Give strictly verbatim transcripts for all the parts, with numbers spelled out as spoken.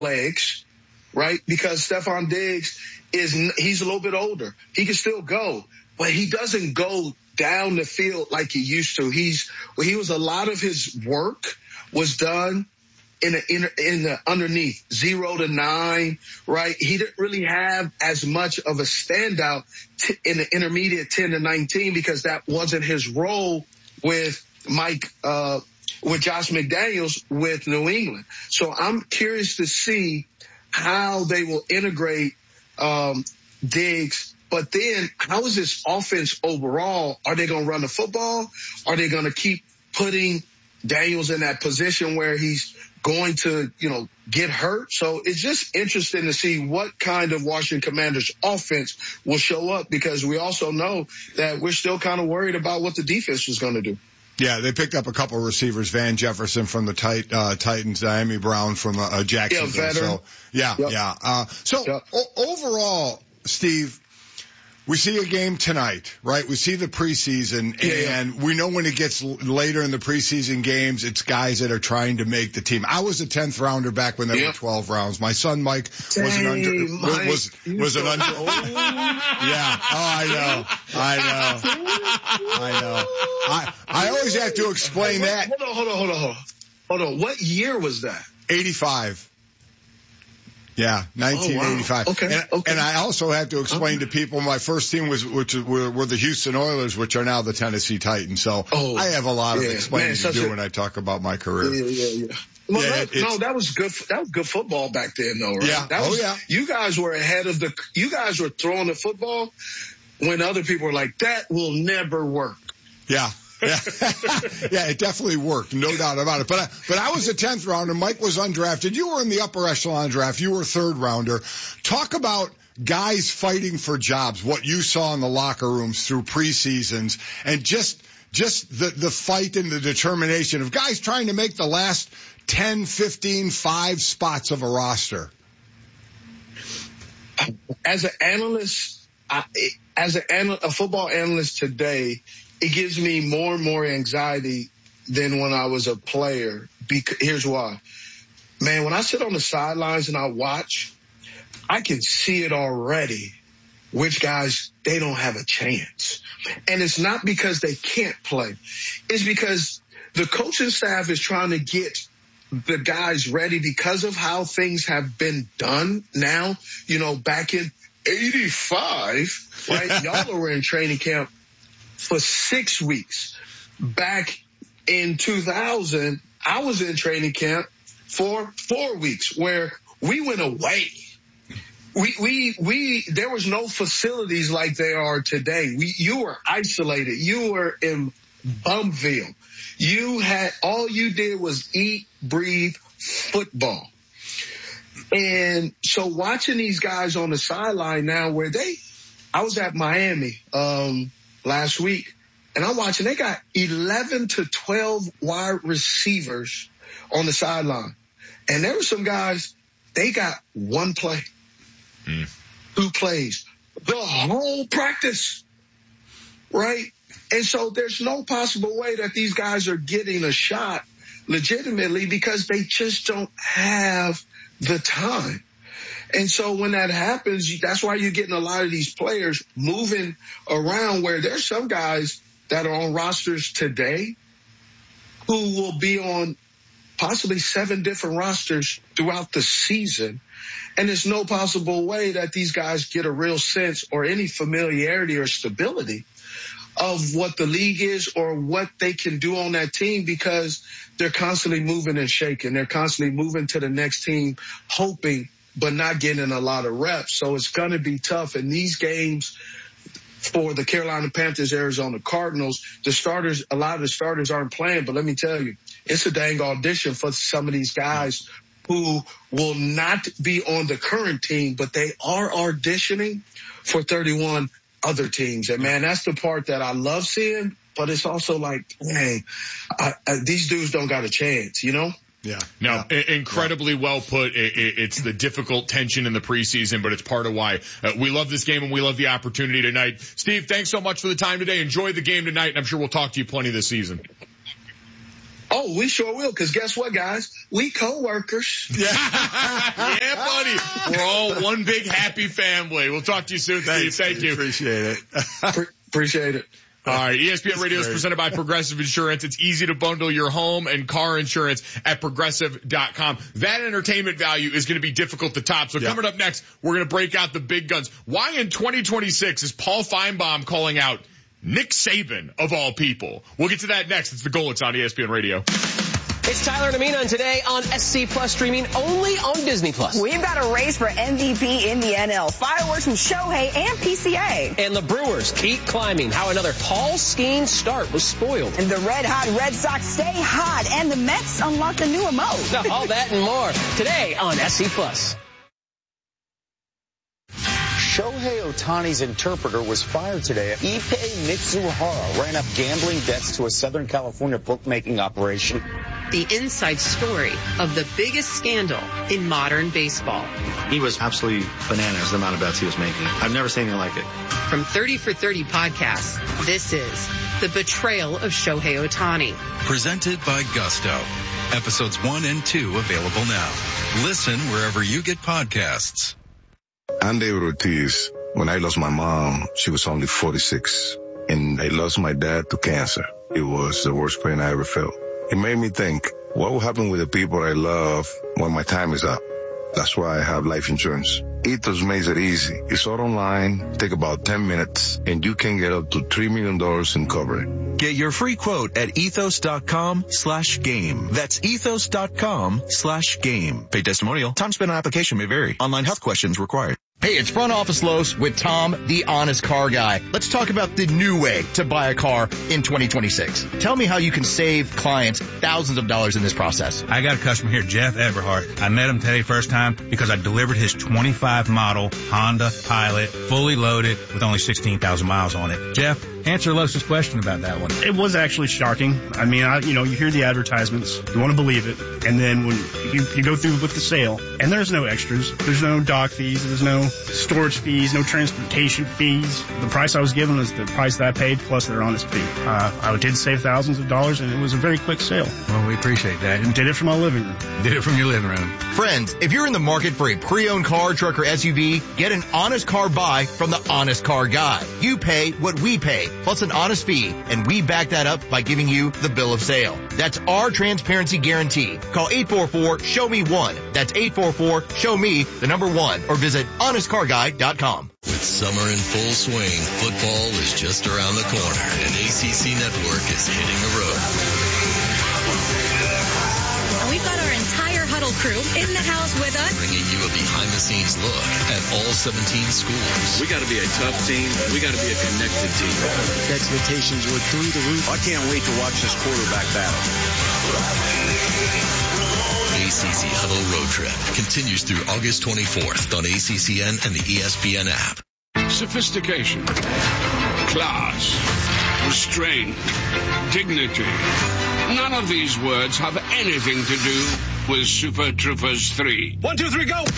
legs, right? Because Stephon Diggs is, he's a little bit older. He can still go, but he doesn't go down the field like he used to. He's, well, he was, a lot of his work was done in the, in, in the underneath, zero to nine, right? He didn't really have as much of a standout t- in the intermediate ten to nineteen because that wasn't his role with Mike, uh, with Josh McDaniels with New England. So I'm curious to see how they will integrate, um, Diggs. But then how is this offense overall? Are they going to run the football? Are they going to keep putting Daniels in that position where he's going to, you know, get hurt? So it's just interesting to see what kind of Washington Commanders offense will show up, because we also know that we're still kind of worried about what the defense was going to do. Yeah, they picked up a couple of receivers, Van Jefferson from the tit- uh, Titans, Diami Brown from uh, Jacksonville. Yeah, so, yeah, yep. yeah. Uh, so yep. o- overall, Steve, we see a game tonight, right? We see the preseason, yeah, and yeah. we know when it gets later in the preseason games, it's guys that are trying to make the team. I was a tenth rounder back when there yep. were twelve rounds. My son Mike Dang, was an under Mike, was was an under. Oh, yeah. Oh, I know. I know. I know. I I always have to explain hey, that. Hold on, hold on, hold on, hold on. Hold on. What year was that? eighty-five. Yeah, nineteen eighty-five. Oh, wow. Okay, and, okay. and I also have to explain okay. to people my first team was, which were, were the Houston Oilers, which are now the Tennessee Titans. So oh, I have a lot of yeah, explaining man, to do a, when I talk about my career. Yeah, yeah, yeah. Well, yeah, that, no, that was good. That was good football back then, though, right? Yeah. That was, oh, yeah. You guys were ahead of the. You guys were throwing the football when other people were like, "That will never work." Yeah. Yeah. yeah, it definitely worked. No doubt about it. But I, but I was a tenth rounder. Mike was undrafted. You were in the upper echelon draft. You were a third rounder. Talk about guys fighting for jobs, what you saw in the locker rooms through preseasons, and just, just the, the fight and the determination of guys trying to make the last ten, fifteen, five spots of a roster. As an analyst, I, as a, a football analyst today, it gives me more and more anxiety than when I was a player. Because, here's why. Man, when I sit on the sidelines and I watch, I can see it already, which guys, they don't have a chance. And it's not because they can't play. It's because the coaching staff is trying to get the guys ready because of how things have been done now. You know, back in eighty-five, right? Y'all were in training camp for six weeks. Back in two thousand, I was in training camp for four weeks where we went away. We, we, we, there was no facilities like they are today. We, you were isolated. You were in Bumville. You had, all you did was eat, breathe football. And so watching these guys on the sideline now where they, I was at Miami, um, last week, and I'm watching, they got eleven to twelve wide receivers on the sideline. And there were some guys, they got one play, mm. two plays, the whole practice, right? And so there's no possible way that these guys are getting a shot legitimately because they just don't have the time. And so when that happens, that's why you're getting a lot of these players moving around, where there's some guys that are on rosters today who will be on possibly seven different rosters throughout the season. And there's no possible way that these guys get a real sense or any familiarity or stability of what the league is or what they can do on that team, because they're constantly moving and shaking. They're constantly moving to the next team, hoping, but not getting a lot of reps. So it's going to be tough. In these games for the Carolina Panthers, Arizona Cardinals, the starters, a lot of the starters aren't playing. But let me tell you, it's a dang audition for some of these guys who will not be on the current team, but they are auditioning for thirty-one other teams. And, man, that's the part that I love seeing. But it's also like, dang, I, I, these dudes don't got a chance, you know? Yeah. No, yeah. incredibly yeah. well put. It, it, it's the difficult tension in the preseason, but it's part of why uh, we love this game and we love the opportunity tonight. Steve, thanks so much for the time today. Enjoy the game tonight, and I'm sure we'll talk to you plenty this season. Oh, we sure will, because guess what, guys? We co-workers. Yeah. Yeah, buddy. We're all one big happy family. We'll talk to you soon, Steve. Thank you. Appreciate it. Pre- appreciate it. All right, E S P N Radio is presented by Progressive Insurance. It's easy to bundle your home and car insurance at progressive dot com. That entertainment value is going to be difficult to top. So yeah. Coming up next, we're going to break out the big guns. Why in twenty twenty-six is Paul Feinbaum calling out Nick Saban of all people? We'll get to that next. It's the goal. It's on E S P N Radio. It's Tyler and Amin on Today on S C Plus, streaming only on Disney Plus. We've got a race for M V P in the N L, fireworks from Shohei and P C A. And the Brewers keep climbing. How another tall skiing start was spoiled. And the red hot Red Sox stay hot, and the Mets unlocked a new emote. All that and more today on S C Plus. Shohei Ohtani's interpreter was fired today. Ippei Mitsuhara ran up gambling debts to a Southern California bookmaking operation. The inside story of the biggest scandal in modern baseball. He was absolutely bananas, the amount of bets he was making. I've never seen anything like it. From thirty for thirty podcasts, this is The Betrayal of Shohei Ohtani. Presented by Gusto. Episodes one and two available now. Listen wherever you get podcasts. I'm David Ortiz. When I lost my mom, she was only forty-six. And I lost my dad to cancer. It was the worst pain I ever felt. It made me think, what will happen with the people I love when my time is up? That's why I have life insurance. Ethos makes it easy. It's all online, take about ten minutes, and you can get up to three million dollars in coverage. Get your free quote at ethos.com slash game. That's ethos.com slash game. Paid testimonial. Time spent on application may vary. Online health questions required. Hey, it's Front Office Los with Tom, the honest car guy. Let's talk about the new way to buy a car in twenty twenty-six. Tell me how you can save clients thousands of dollars in this process. I got a customer here, Jeff Everhart. I met him today first time because I delivered his twenty-five model Honda Pilot, fully loaded with only sixteen thousand miles on it. Jeff, answer Los's question about that one. It was actually shocking. I mean, I, you know, you hear the advertisements, you want to believe it, and then when you, you go through with the sale, and there's no extras, there's no dock fees, there's no storage fees, no transportation fees. The price I was given was the price that I paid plus their honest fee. Uh, I did save thousands of dollars, and it was a very quick sale. Well, we appreciate that. And did it from my living room. Did it from your living room. Friends, if you're in the market for a pre-owned car, truck, or S U V, get an honest car buy from the Honest Car Guy. You pay what we pay, plus an honest fee, and we back that up by giving you the bill of sale. That's our transparency guarantee. Call eight four four, show me one. That's eight four four, show me the number one, or visit honest car guy dot com. With summer in full swing, football is just around the corner, and A C C Network is hitting the road. And we've got our entire Huddle crew in the house with us, bringing you a behind-the-scenes look at all seventeen schools. We got to be a tough team. We got to be a connected team. The expectations were through the roof. I can't wait to watch this quarterback battle. A C C Huddle Road Trip continues through August twenty-fourth on A C C N and the E S P N app. Sophistication, class, restraint, dignity. None of these words have anything to do with Super Troopers three. One, two, three, go!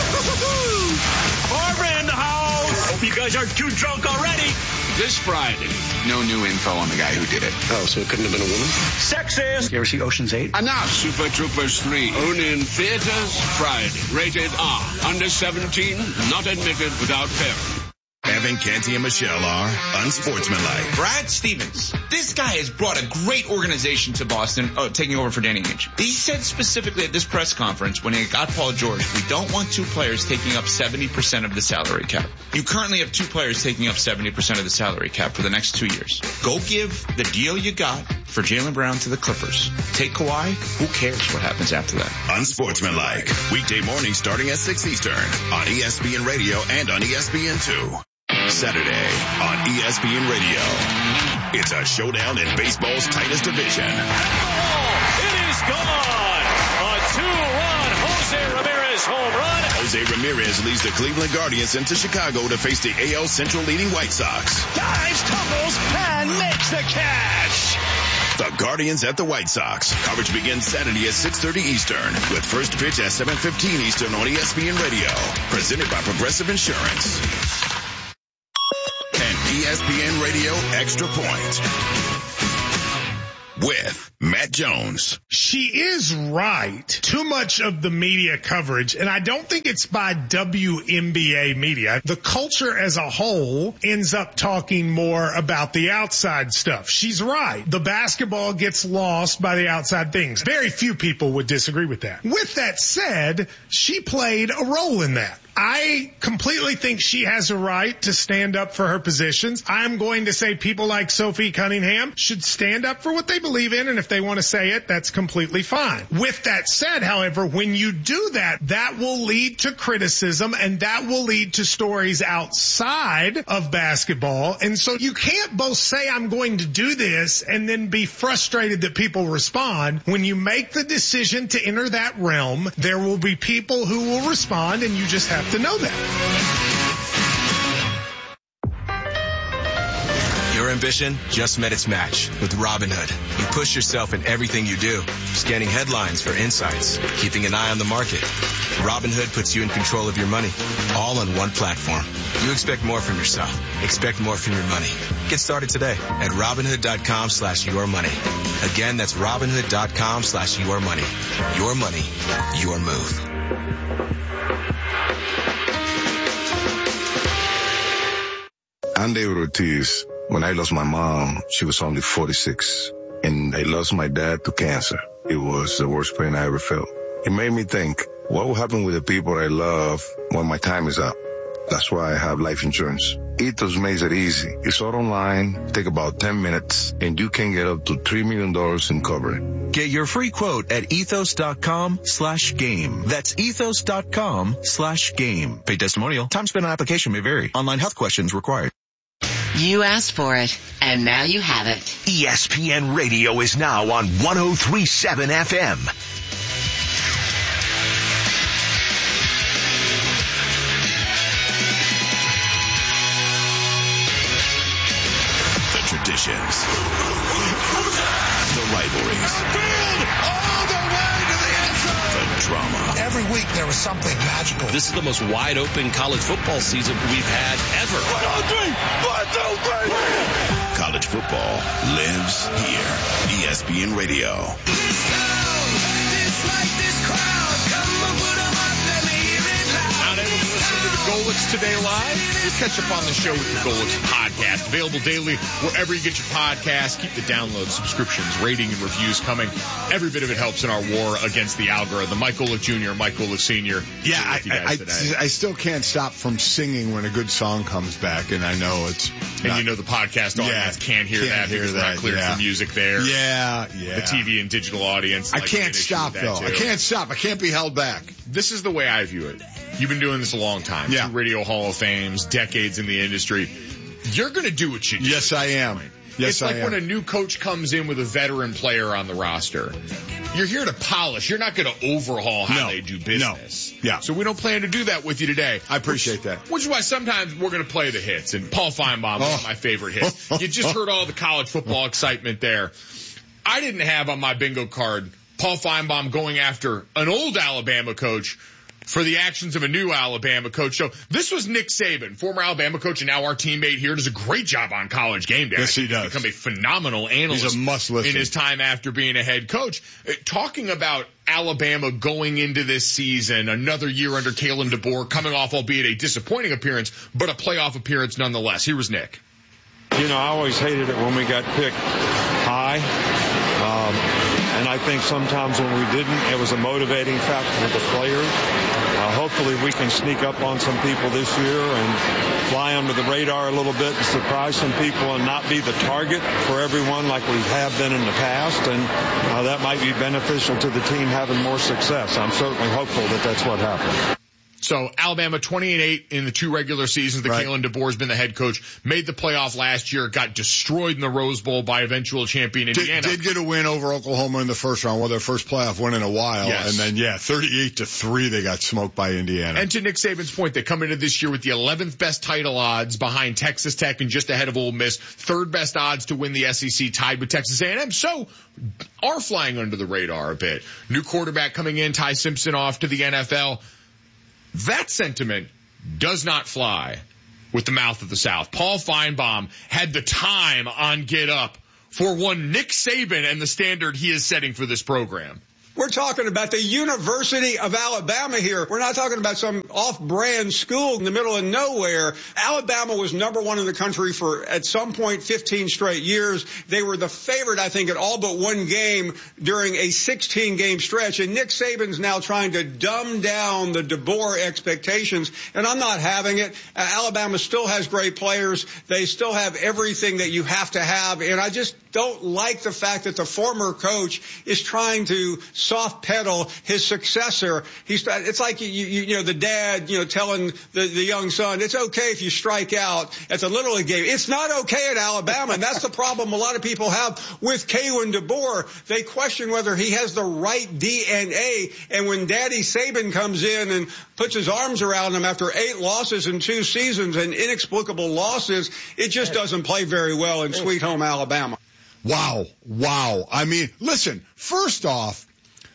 Barbara in the house! Hope you guys aren't too drunk already. This Friday. No new info on the guy who did it. Oh, so it couldn't have been a woman? Sexist! You ever see Ocean's eight? Enough! Super Troopers three. Only in theaters Friday. Rated R. Under seventeen. Not admitted without parent. Evan, Canty, and Michelle are unsportsmanlike. Brad Stevens. This guy has brought a great organization to Boston, oh, taking over for Danny Ainge. He said specifically at this press conference when he got Paul George, we don't want two players taking up seventy percent of the salary cap. You currently have two players taking up seventy percent of the salary cap for the next two years. Go give the deal you got for Jaylen Brown to the Clippers. Take Kawhi. Who cares what happens after that? Unsportsmanlike. Weekday morning starting at six Eastern on E S P N Radio and on E S P N two. Saturday on E S P N Radio. It's a showdown in baseball's tightest division. At the wall, it is gone. A two-run Jose Ramirez home run. Jose Ramirez leads the Cleveland Guardians into Chicago to face the A L Central leading White Sox. Dives, tumbles, and makes the catch. The Guardians at the White Sox. Coverage begins Saturday at six thirty Eastern with first pitch at seven fifteen Eastern on E S P N Radio. Presented by Progressive Insurance. And E S P N Radio Extra Point. with Matt Jones. She is right. Too much of the media coverage, and I don't think it's by W N B A media. The culture as a whole ends up talking more about the outside stuff. She's right. The basketball gets lost by the outside things. Very few people would disagree with that. With that said, she played a role in that. I completely think she has a right to stand up for her positions. I'm going to say people like Sophie Cunningham should stand up for what they believe in, and if they want to say it, that's completely fine. With that said, however, when you do that, that will lead to criticism, and that will lead to stories outside of basketball. And so you can't both say I'm going to do this and then be frustrated that people respond. When you make the decision to enter that realm, there will be people who will respond, and you just have to know that. Your ambition just met its match with Robinhood. You push yourself in everything you do, scanning headlines for insights, keeping an eye on the market. Robinhood puts you in control of your money, all on one platform. You expect more from yourself. Expect more from your money. Get started today at Robinhood.com slash your money. Again, that's Robinhood.com slash your money. Your money, your move. I'm David Ortiz. When I lost my mom, she was only forty-six. And I lost my dad to cancer. It was the worst pain I ever felt. It made me think, what will happen with the people I love when my time is up? That's why I have life insurance. Ethos makes it easy. It's all online, take about ten minutes, and you can get up to three million dollars in coverage. Get your free quote at ethos.com slash game. That's ethos.com slash game. Paid testimonial. Time spent on application may vary. Online health questions required. You asked for it, and now you have it. E S P N Radio is now on one oh three point seven F M. The traditions. The rivalries. All the way to the end zone. The drama. Every week there was something magical. This is the most wide open college football season we've had ever. One, two, three. One, two, three. College football lives here. E S P N Radio. Golix Today Live. We'll catch up on the show with the Golix podcast. Available daily wherever you get your podcasts. Keep the downloads, subscriptions, rating, and reviews coming. Every bit of it helps in our war against the algorithm. Mike Golic Junior, Mike Golic Senior. Yeah, I, I, I still can't stop from singing when a good song comes back, and I know it's And not, you know the podcast audience yeah, can't hear can't that hear because that, we're not cleared yeah. for music there. Yeah, yeah. The T V and digital audience. I like, can't stop, though. Too. I can't stop. I can't be held back. This is the way I view it. You've been doing this a long time. Yeah. Two Radio Hall of Fames, decades in the industry. You're going to do what you do. Yes, I am. Yes, it's like I am. when a new coach comes in with a veteran player on the roster. You're here to polish. You're not going to overhaul how No. they do business. No. Yeah. So we don't plan to do that with you today. I appreciate which, that. Which is why sometimes we're going to play the hits. And Paul Feinbaum, one of my favorite hits. You just heard all the college football excitement there. I didn't have on my bingo card Paul Feinbaum going after an old Alabama coach for the actions of a new Alabama coach. So this was Nick Saban, former Alabama coach and now our teammate here, does a great job on College Game Day. Yes, he does. He's become a phenomenal analyst. He's a must listen. In his time after being a head coach. Uh, talking about Alabama going into this season, another year under Kalen DeBoer, coming off albeit a disappointing appearance, but a playoff appearance nonetheless. Here was Nick. You know, I always hated it when we got picked high. Um, and I think sometimes when we didn't, it was a motivating factor for the players. Uh, hopefully we can sneak up on some people this year and fly under the radar a little bit and surprise some people and not be the target for everyone like we have been in the past. And uh, that might be beneficial to the team having more success. I'm certainly hopeful that that's what happens. So Alabama twenty and eight in the two regular seasons that Right. Kalen DeBoer's been the head coach, made the playoff last year, got destroyed in the Rose Bowl by eventual champion Indiana. Did, did get a win over Oklahoma in the first round, well, their first playoff win in a while. Yes. And then, yeah, thirty-eight to three, they got smoked by Indiana. And to Nick Saban's point, they come into this year with the eleventh best title odds behind Texas Tech and just ahead of Ole Miss, third best odds to win the S E C, tied with Texas A and M. So are flying under the radar a bit. New quarterback coming in, Ty Simpson off to the N F L. That sentiment does not fly with the mouth of the South. Paul Feinbaum had the time on Get Up for one Nick Saban and the standard he is setting for this program. We're talking about the University of Alabama here. We're not talking about some off-brand school in the middle of nowhere. Alabama was number one in the country for, at some point, fifteen straight years. They were the favorite, I think, at all but one game during a sixteen-game stretch. And Nick Saban's now trying to dumb down the DeBoer expectations, and I'm not having it. Uh, Alabama still has great players. They still have everything that you have to have, and I just don't like the fact that the former coach is trying to soft pedal his successor. He's, it's like, you, you, you know, the dad, you know, telling the, the young son, it's okay if you strike out at the Little League game. It's not okay at Alabama, and that's the problem a lot of people have with Kalen DeBoer. They question whether he has the right D N A, and when Daddy Saban comes in and puts his arms around him after eight losses in two seasons and inexplicable losses, it just doesn't play very well in Sweet Home Alabama. Wow. Wow. I mean, listen, first off,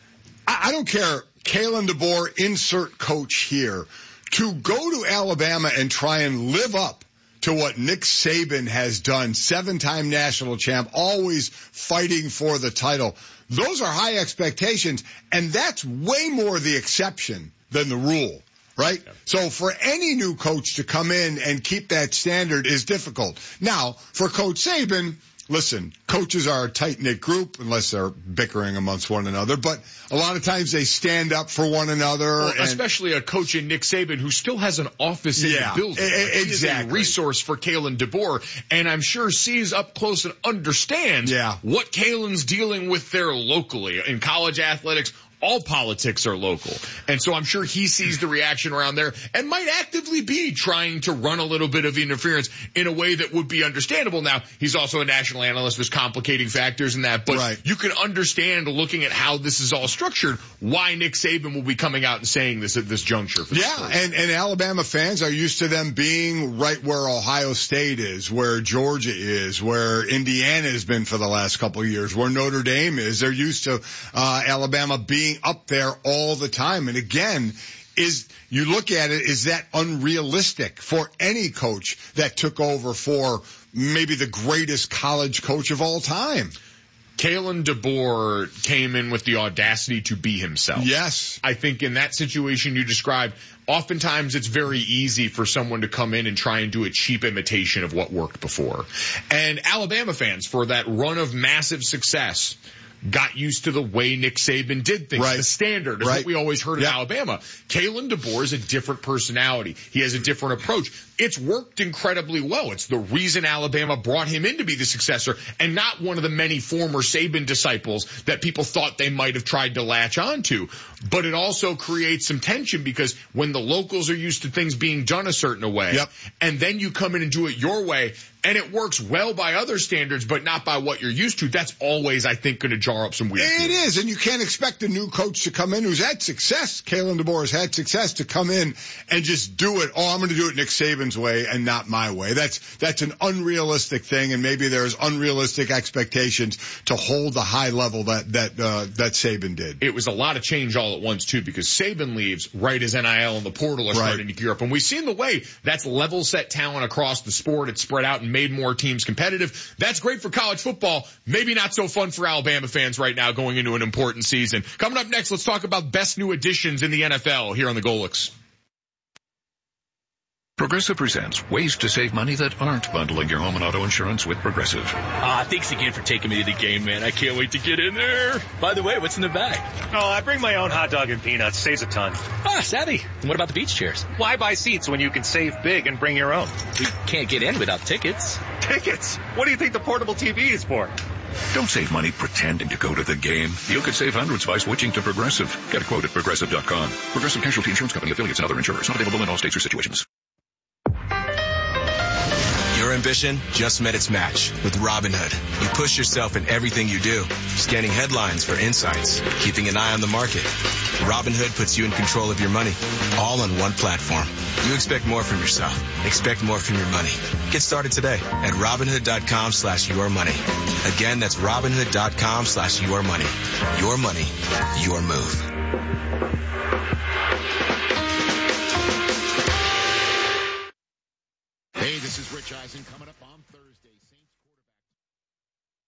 I, I don't care, Kalen DeBoer, insert coach here, to go to Alabama and try and live up to what Nick Saban has done, seven-time national champ, always fighting for the title. Those are high expectations, and that's way more the exception than the rule. Right? Yeah. So for any new coach to come in and keep that standard is difficult. Now, for Coach Saban, listen, coaches are a tight-knit group unless they're bickering amongst one another, but a lot of times they stand up for one another. Well, and, especially a coach in Nick Saban who still has an office in yeah, the building. Like, exactly. He is a resource for Kalen DeBoer, and I'm sure sees up close and understands yeah. what Kalen's dealing with there locally. In college athletics, all politics are local. And so I'm sure he sees the reaction around there and might actively be trying to run a little bit of interference in a way that would be understandable. Now, he's also a national analyst. There's complicating factors in that. But right. you can understand, looking at how this is all structured, why Nick Saban will be coming out and saying this at this juncture. For yeah, and, and Alabama fans are used to them being right where Ohio State is, where Georgia is, where Indiana has been for the last couple of years, where Notre Dame is. They're used to uh Alabama being up there all the time. And again, is you look at it, is that unrealistic for any coach that took over for maybe the greatest college coach of all time? Kalen DeBoer came in with the audacity to be himself. Yes. I think in that situation you described, oftentimes it's very easy for someone to come in and try and do a cheap imitation of what worked before. And Alabama fans, for that run of massive success, got used to the way Nick Saban did things. Right. The standard is right. what we always heard in yep. Alabama. Kalen DeBoer is a different personality. He has a different approach. It's worked incredibly well. It's the reason Alabama brought him in to be the successor and not one of the many former Saban disciples that people thought they might have tried to latch onto. But it also creates some tension because when the locals are used to things being done a certain way, yep. and then you come in and do it your way, and it works well by other standards, but not by what you're used to, that's always, I think, going to jar up some weird It feelings. is, and you can't expect a new coach to come in who's had success. Kalen DeBoer has had success to come in and just do it. Oh, I'm going to do it Nick Saban's way and not my way. That's that's an unrealistic thing, and maybe there's unrealistic expectations to hold the high level that that uh, that Saban did. It was a lot of change all at once, too, because Saban leaves right as N I L and the portal are right. starting to gear up. And we've seen the way that's level set talent across the sport. It's spread out and made more teams competitive. That's great for college football. Maybe not so fun for Alabama fans right now going into an important season. Coming up next, let's talk about best new additions in the N F L here on the Golix. Progressive presents ways to save money that aren't bundling your home and auto insurance with Progressive. Ah, thanks again for taking me to the game, man. I can't wait to get in there. By the way, what's in the bag? Oh, I bring my own hot dog and peanuts. Saves a ton. Ah, savvy. And what about the beach chairs? Why buy seats when you can save big and bring your own? We can't get in without tickets. Tickets? What do you think the portable T V is for? Don't save money pretending to go to the game. You could save hundreds by switching to Progressive. Get a quote at Progressive dot com. Progressive Casualty Insurance Company, affiliates, and other insurers. Not available in all states or situations. Your ambition just met its match with Robinhood. You push yourself in everything you do, scanning headlines for insights, keeping an eye on the market. Robinhood puts you in control of your money, all on one platform. You expect more from yourself. Expect more from your money. Get started today at Robinhood dot com slash your money. Again, that's Robinhood dot com slash your money. Your money, your move. Hey, this is Rich Eisen coming up on